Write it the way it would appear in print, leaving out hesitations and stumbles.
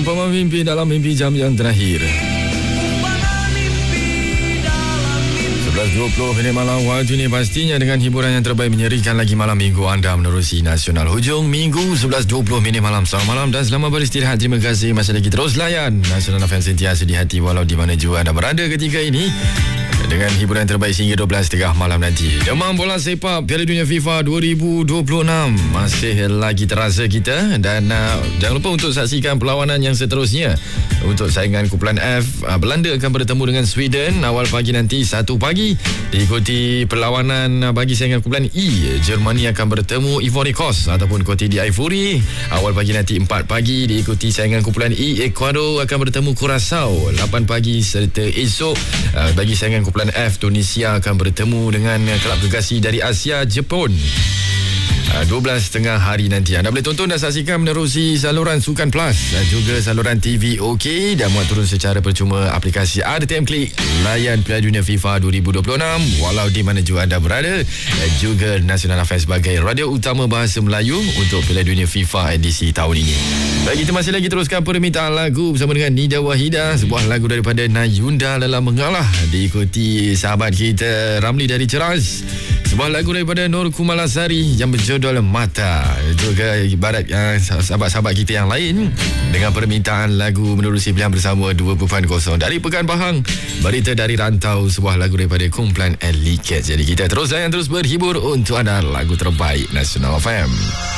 Pemimpi dalam mimpi jam yang terakhir. 11.20 minit malam waktu ini pastinya dengan hiburan yang terbaik menyerikan lagi malam minggu anda menerusi Nasional Hujung Minggu 11.20 minit malam. Selamat malam dan selamat beristirahat. Terima kasih masih lagi terus layan Nasional FM sentiasa di hati walau di mana jua anda berada ketika ini dengan hiburan terbaik sehingga 12.30 malam nanti. Demam bola sepak Piala Dunia FIFA 2026 masih lagi terasa kita dan jangan lupa untuk saksikan perlawanan yang seterusnya untuk saingan kumpulan F. Belanda akan bertemu dengan Sweden awal pagi nanti 1 pagi, diikuti perlawanan bagi saingan kumpulan E. Germany akan bertemu Ivory Coast ataupun Cote d'Ivoire awal pagi nanti 4 pagi, diikuti saingan kumpulan E. Ecuador akan bertemu Curaçao 8 pagi, serta esok bagi saingan kumpulan F, Tunisia akan bertemu dengan kelab gegasi dari Asia, Jepun 12.30 hari nanti. Anda boleh tonton dan saksikan menerusi saluran Sukan Plus dan juga saluran TV OK dan muat turun secara percuma aplikasi RTM Klik. Layan Piala Dunia FIFA 2026 walau di mana juga anda berada, dan juga Nasional FM sebagai radio utama bahasa Melayu untuk Piala Dunia FIFA edisi tahun ini. Baik, kita masih lagi teruskan permintaan lagu bersama dengan Nida Wahida, sebuah lagu daripada Nayunda Lelah Mengalah, diikuti sahabat kita Ramli dari Ceras, sebuah lagu daripada Nur Kumalasari yang berjudul Mata, juga ibarat sahabat-sahabat kita yang lain dengan permintaan lagu menerusi pilihan bersama 2.0 dari Pekan Bahang, Berita dari Rantau, sebuah lagu daripada kumpulan Elite Cats. Jadi kita terus layan, terus berhibur untuk anda lagu terbaik Nasional FM.